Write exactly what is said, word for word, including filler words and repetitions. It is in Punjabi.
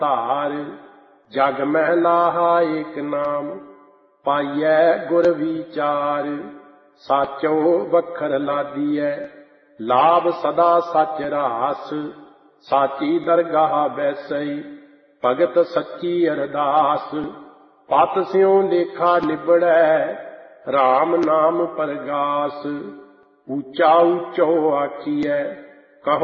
ਧਾਰ। ਜਗ ਮਹਿ ਲਾਹਾ ਏਕ ਨਾਮ, ਪਾਈਐ ਗੁਰ ਵਿਚਾਰ। ਸਾਚੋ ਵਖਰ ਲਾਦੀਐ, ਲਾਭ ਸਦਾ ਸਚ ਰਾਸ। ਸਾਚੀ ਦਰਗਾਹ ਬੈਸਈ, ਭਗਤ ਸੱਚੀ ਅਰਦਾਸ। ਪਤ ਸਿਉ ਲੇਖਾ ਨਿਬੜੈ, ਰਾਮ ਨਾਮ ਪਰਗਾਸ। ਉੱਚਾ ਉੱਚੋ ਆਖੀਐ,